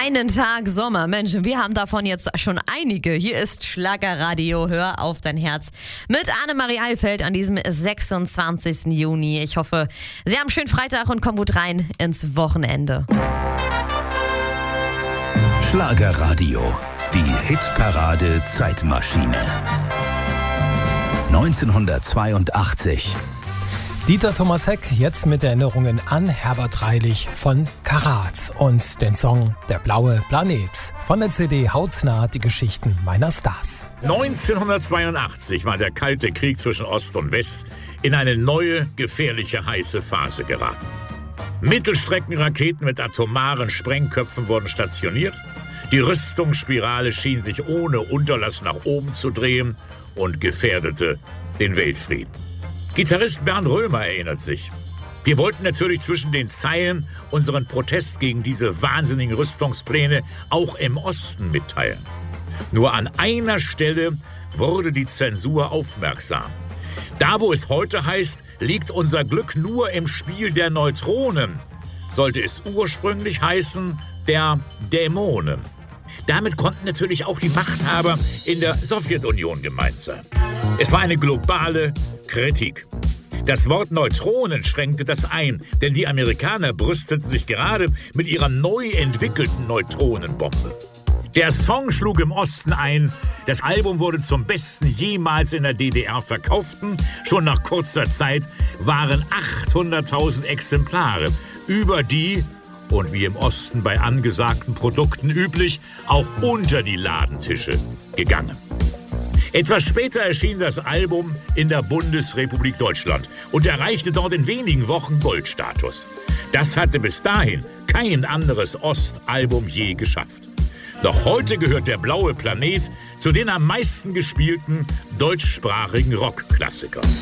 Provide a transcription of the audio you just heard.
Einen Tag Sommer. Mensch, wir haben davon jetzt schon einige. Hier ist Schlagerradio. Hör auf dein Herz. Mit Annemarie Eilfeld an diesem 26. Juni. Ich hoffe, Sie haben einen schönen Freitag und kommen gut rein ins Wochenende. Schlagerradio. Die Hitparade Zeitmaschine. 1982. Dieter Thomas Heck jetzt mit Erinnerungen an Herbert Reilich von Karat und den Song Der blaue Planet von der CD Hautnah, die Geschichten meiner Stars. 1982 war der Kalte Krieg zwischen Ost und West in eine neue, gefährliche, heiße Phase geraten. Mittelstreckenraketen mit atomaren Sprengköpfen wurden stationiert. Die Rüstungsspirale schien sich ohne Unterlass nach oben zu drehen und gefährdete den Weltfrieden. Gitarrist Bernd Römer erinnert sich: Wir wollten natürlich zwischen den Zeilen unseren Protest gegen diese wahnsinnigen Rüstungspläne auch im Osten mitteilen. Nur an einer Stelle wurde die Zensur aufmerksam. Da, wo es heute heißt, liegt unser Glück nur im Spiel der Neutronen, sollte es ursprünglich heißen, der Dämonen. Damit konnten natürlich auch die Machthaber in der Sowjetunion gemeint sein. Es war eine globale Kritik. Das Wort Neutronen schränkte das ein, denn die Amerikaner brüsteten sich gerade mit ihrer neu entwickelten Neutronenbombe. Der Song schlug im Osten ein, das Album wurde zum besten jemals in der DDR verkauften. Schon nach kurzer Zeit waren 800.000 Exemplare über die, und wie im Osten bei angesagten Produkten üblich, auch unter die Ladentische gegangen. Etwas später erschien das Album in der Bundesrepublik Deutschland und erreichte dort in wenigen Wochen Goldstatus. Das hatte bis dahin kein anderes Ostalbum je geschafft. Doch heute gehört der blaue Planet zu den am meisten gespielten deutschsprachigen Rockklassikern.